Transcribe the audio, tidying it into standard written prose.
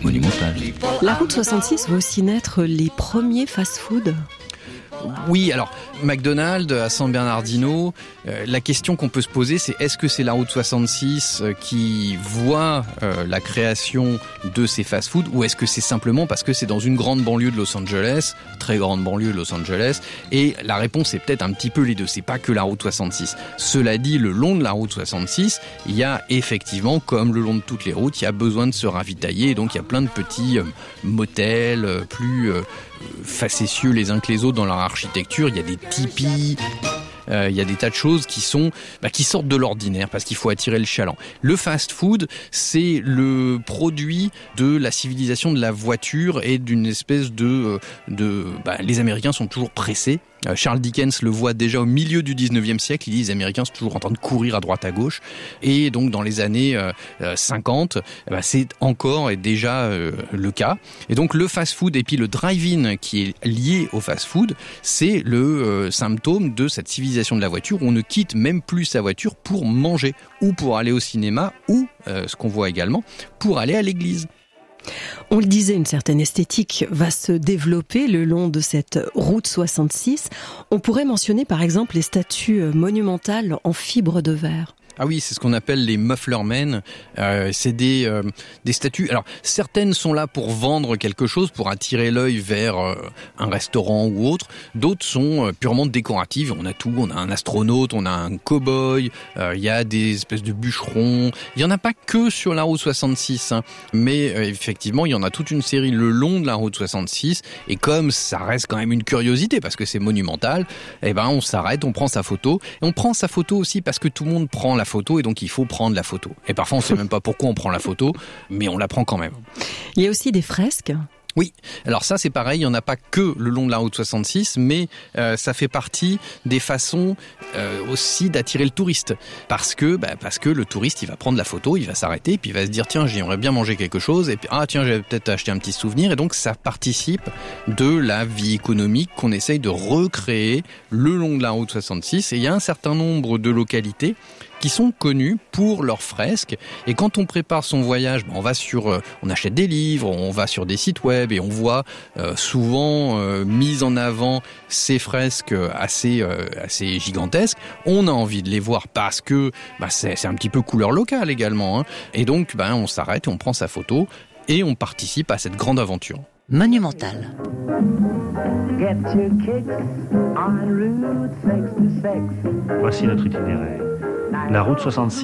Monumental. La route 66 va aussi naître les premiers fast-food. Oui, alors McDonald's à San Bernardino, la question qu'on peut se poser, c'est est-ce que c'est la route 66 qui voit la création de ces fast-foods, ou est-ce que c'est simplement parce que c'est dans une grande banlieue de Los Angeles, très grande banlieue de Los Angeles, et la réponse est peut-être un petit peu les deux, c'est pas que la route 66. Cela dit, le long de la route 66, il y a effectivement, comme le long de toutes les routes, il y a besoin de se ravitailler, et donc il y a plein de petits motels plus facétieux les uns que les autres dans leur architecture. Il y a des tipis, il y a des tas de choses qui sortent de l'ordinaire parce qu'il faut attirer le chaland. Le fast-food, c'est le produit de la civilisation de la voiture et d'une espèce les Américains sont toujours pressés. Charles Dickens le voit déjà au milieu du 19e siècle, il dit les Américains sont toujours en train de courir à droite à gauche, et donc dans les années 50, c'est encore et déjà le cas. Et donc le fast-food et puis le drive-in qui est lié au fast-food, c'est le symptôme de cette civilisation de la voiture où on ne quitte même plus sa voiture pour manger, ou pour aller au cinéma, ou, ce qu'on voit également, pour aller à l'église. On le disait, une certaine esthétique va se développer le long de cette route 66. On pourrait mentionner par exemple les statues monumentales en fibre de verre. Ah oui, c'est ce qu'on appelle les mufflermen. C'est des statues. Alors, certaines sont là pour vendre quelque chose, pour attirer l'œil vers un restaurant ou autre. D'autres sont purement décoratives. On a tout. On a un astronaute, on a un cow-boy, il y a des espèces de bûcherons. Il y en a pas que sur la route 66, hein. Mais effectivement, il y en a toute une série le long de la route 66. Et comme ça reste quand même une curiosité, parce que c'est monumental, on s'arrête, on prend sa photo. Et on prend sa photo aussi parce que tout le monde prend la photo, et donc il faut prendre la photo. Et parfois on ne sait même pas pourquoi on prend la photo, mais on la prend quand même. Il y a aussi des fresques. Oui, alors ça c'est pareil, il n'y en a pas que le long de la route 66, mais ça fait partie des façons aussi d'attirer le touriste. Parce que le touriste, il va prendre la photo, il va s'arrêter, puis il va se dire tiens, j'aimerais bien manger quelque chose, et puis tiens, j'ai peut-être acheté un petit souvenir, et donc ça participe de la vie économique qu'on essaye de recréer le long de la route 66, et il y a un certain nombre de localités qui sont connus pour leurs fresques. Et quand on prépare son voyage, on achète des livres, on va sur des sites web et on voit souvent mis en avant ces fresques assez gigantesques. On a envie de les voir parce que c'est un petit peu couleur locale également, hein. Et donc on s'arrête et on prend sa photo et on participe à cette grande aventure. Monumental. Get your kicks on Route 66. Voici notre itinéraire. La route 66